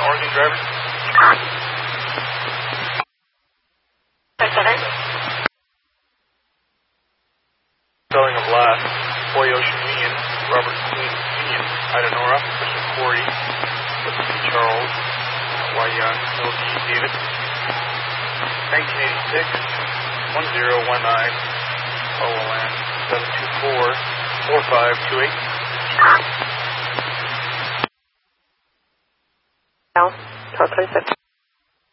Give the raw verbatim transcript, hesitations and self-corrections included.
Oregon driver. Spelling of last, Boy Ocean Union, Robert Queen Union, Idanora, Christian Corey, Charles, Y Young, L D David, nineteen eighty-six, one zero one nine, O L N, seven two four, four five two eight. Now, twelve twenty-six.